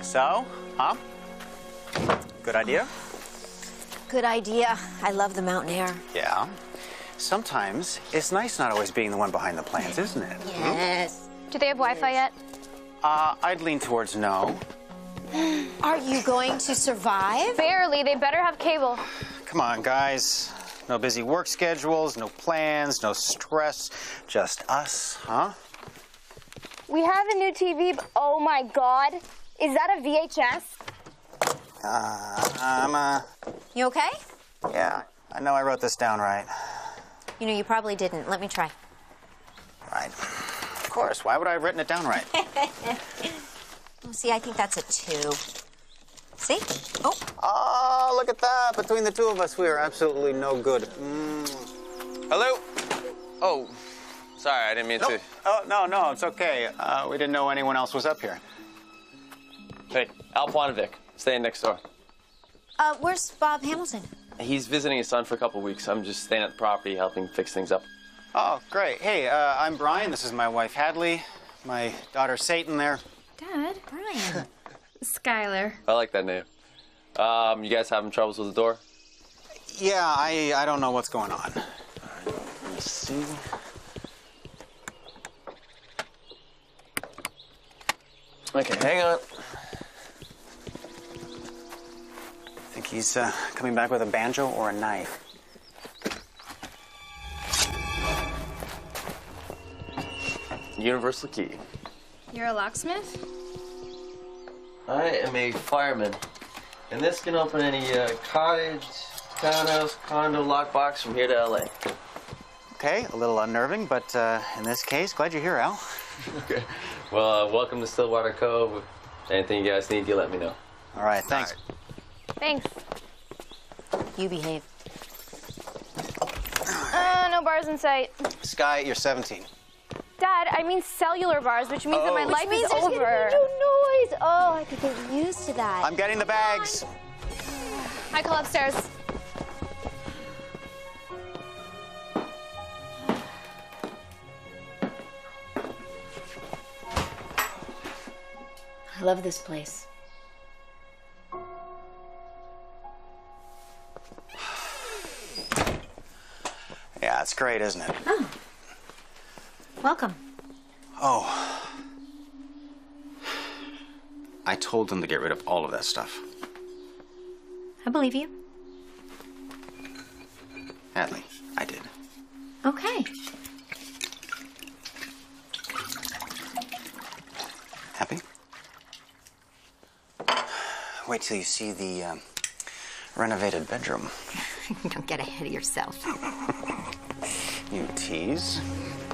So, huh? Good idea? Good idea. I love the mountain air. Yeah. Sometimes it's nice not always being the one behind the plans, isn't it? Yes. Do they have Wi-Fi yet? I'd lean towards no. Are you going to survive? Barely. They better have cable. Come on, guys. No busy work schedules, no plans, no stress. Just us, huh? We have a new TV. Oh my God. Is that a VHS? You okay? Yeah, I know I wrote this down right. You know, you probably didn't. Let me try. Right. Of course. Why would I have written it down right? Oh, see, I think that's a 2. See? Oh. Oh, look at that. Between the two of us, we are absolutely no good. Hello? Oh, sorry, I didn't mean to. Oh, no, it's okay. We didn't know anyone else was up here. Hey, Al Planovic, staying next door. Where's Bob Hamilton? He's visiting his son for a couple weeks. I'm just staying at the property, helping fix things up. Oh, great. Hey, I'm Brian. This is my wife, Hadley. My daughter, Satan, there. Dad? Brian. Skylar. I like that name. You guys having troubles with the door? Yeah, I don't know what's going on. Let me see. Okay, hang on. Think he's coming back with a banjo or a knife. Universal key. You're a locksmith? I am a fireman, and this can open any cottage, townhouse, condo, lockbox from here to LA. Okay, a little unnerving, but in this case, glad you're here, Al. Okay. Well, welcome to Stillwater Cove. Anything you guys need, you let me know. All right, thanks. Thanks. You behave. No bars in sight. Sky, you're 17. Dad, I mean cellular bars, which means that my life is There's over. gonna be no noise. Oh, I could get used to that. I'm getting the bags. I call upstairs. I love this place. Yeah, it's great, isn't it? Oh. Welcome. Oh. I told them to get rid of all of that stuff. I believe you. Hadley, I did. Okay. Happy? Wait till you see the renovated bedroom. Don't get ahead of yourself. You tease.